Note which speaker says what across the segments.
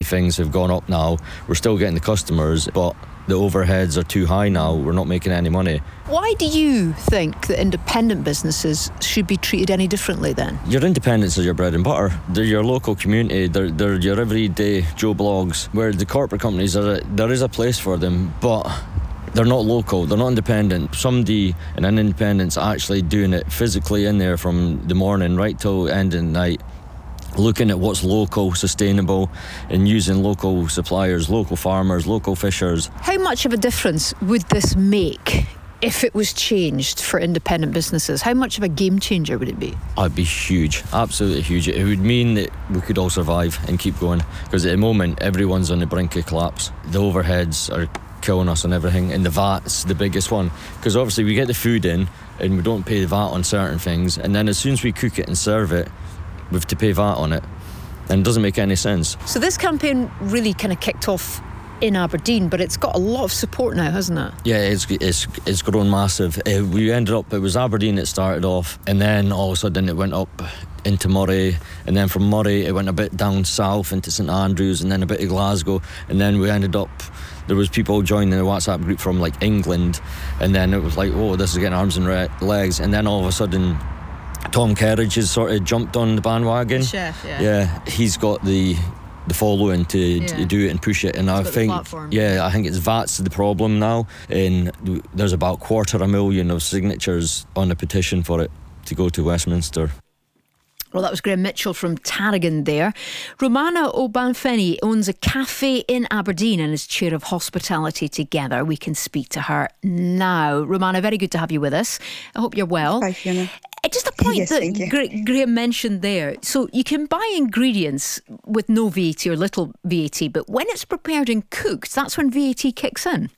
Speaker 1: things have gone up now. We're still getting the customers, but the overheads are too high now. We're not making any money.
Speaker 2: Why do you think that independent businesses should be treated any differently then?
Speaker 1: Your independents are your bread and butter. They're your local community. They're your everyday Joe Blogs. Where the corporate companies, there is a place for them, but they're not local, they're not independent. Somebody in an independent's actually doing it physically in there from the morning right till the end of the night, looking at what's local, sustainable, and using local suppliers, local farmers, local fishers.
Speaker 2: How much of a difference would this make if it was changed for independent businesses? How much of a game changer would it be?
Speaker 1: It'd be huge, absolutely huge. It would mean that we could all survive and keep going, because at the moment everyone's on the brink of collapse. The overheads are killing us and everything, and the VAT's the biggest one, because obviously we get the food in and we don't pay the VAT on certain things, and then as soon as we cook it and serve it, we have to pay VAT on it, and it doesn't make any sense.
Speaker 2: So this campaign really kind of kicked off in Aberdeen, but it's got a lot of support now, hasn't it?
Speaker 1: Yeah, it's grown massive. We ended up, it was Aberdeen that started off, and then all of a sudden it went up into Moray, and then from Moray it went a bit down south into St Andrews, and then a bit of Glasgow, and then we ended up, there was people joining the WhatsApp group from like England, and then it was like, oh, this is getting arms and legs, and then all of a sudden Tom Kerridge has sort of jumped on the bandwagon.
Speaker 2: The chef, yeah.
Speaker 1: Yeah, he's got the following to do it and push it, and I think I think it's VAT's the problem now, and there's about 250,000 signatures on a petition for it to go to Westminster.
Speaker 2: Well, that was Graham Mitchell from Tarragon there. Romana O'Banfenny owns a cafe in Aberdeen and is chair of Hospitality Together. We can speak to her now. Romana, very good to have you with us. I hope you're well.
Speaker 3: Hi, Fiona.
Speaker 2: Just a point that Graham mentioned there. So you can buy ingredients with no VAT or little VAT, but when it's prepared and cooked, that's when VAT kicks in.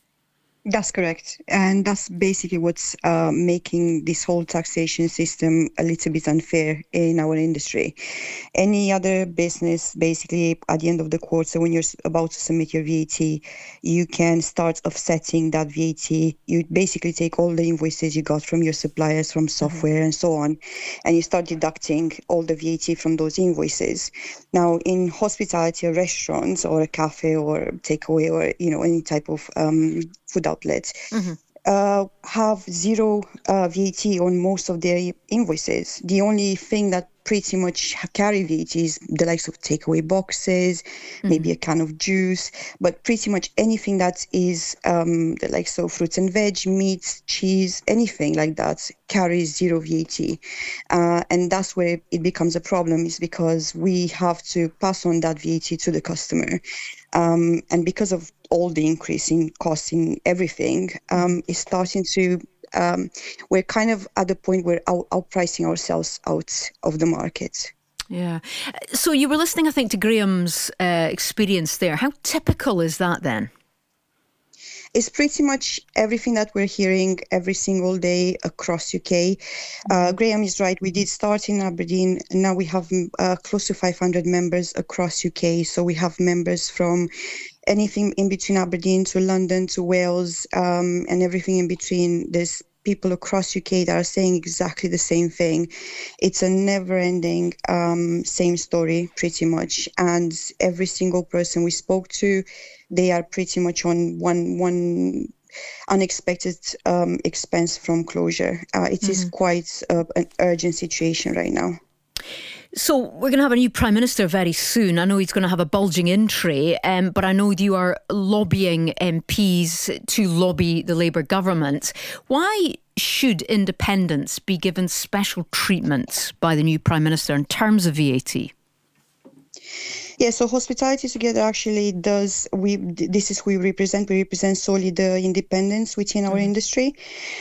Speaker 3: That's correct. And that's basically what's making this whole taxation system a little bit unfair in our industry. Any other business, basically, at the end of the quarter, when you're about to submit your VAT, you can start offsetting that VAT. You basically take all the invoices you got from your suppliers, from software and so on, and you start deducting all the VAT from those invoices. Now, in hospitality or restaurants or a cafe or takeaway or, any type of food outlets, have zero VAT on most of their invoices. The only thing that pretty much carry VAT is the likes of takeaway boxes, maybe a can of juice, but pretty much anything that is the likes of fruits and veg, meat, cheese, anything like that carries zero VAT. And that's where it becomes a problem, is because we have to pass on that VAT to the customer. And because of all the increase in costs in everything, it's starting to, we're kind of at the point where outpricing ourselves out of the market.
Speaker 2: Yeah. So you were listening, I think, to Graham's experience there. How typical is that then?
Speaker 3: It's pretty much everything that we're hearing every single day across UK. Graham is right. We did start in Aberdeen, and now we have close to 500 members across UK. So we have members from anything in between Aberdeen to London to Wales, and everything in between. There's people across UK that are saying exactly the same thing. It's a never-ending same story, pretty much. And every single person we spoke to, they are pretty much on one unexpected expense from closure. It is quite an urgent situation right now.
Speaker 2: So we're going to have a new Prime Minister very soon. I know he's going to have a bulging in tray, but I know you are lobbying MPs to lobby the Labour government. Why should independents be given special treatment by the new Prime Minister in terms of VAT?
Speaker 3: Yeah, so Hospitality Together actually does, this is who we represent. We represent solely the independents within our industry.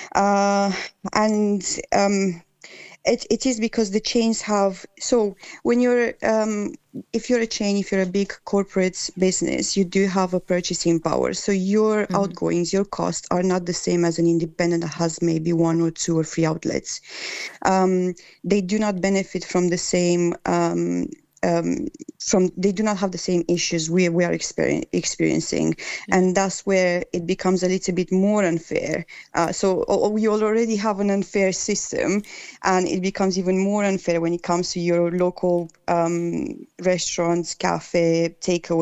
Speaker 3: It is because the chains have, so when you're, if you're a chain, if you're a big corporate business, you do have a purchasing power. So your outgoings, your costs are not the same as an independent that has maybe 1 or 2 or 3 outlets. They do not benefit from the same they do not have the same issues we are experiencing, and that's where it becomes a little bit more unfair. So we already have an unfair system, and it becomes even more unfair when it comes to your local restaurants, cafe, takeaway.